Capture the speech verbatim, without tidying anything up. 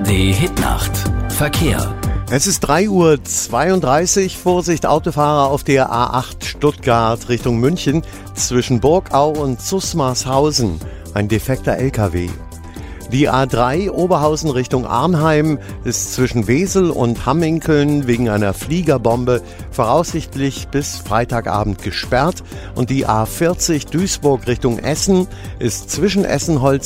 D Hitnacht. Verkehr. Es ist drei Uhr zweiunddreißig. Vorsicht, Autofahrer auf der A acht Stuttgart Richtung München zwischen Burgau und Zusmarshausen. Ein defekter L K W. Die A drei Oberhausen Richtung Arnheim ist zwischen Wesel und Hamminkeln wegen einer Fliegerbombe voraussichtlich bis Freitagabend gesperrt. Und die A vierzig Duisburg Richtung Essen ist zwischen Essenholz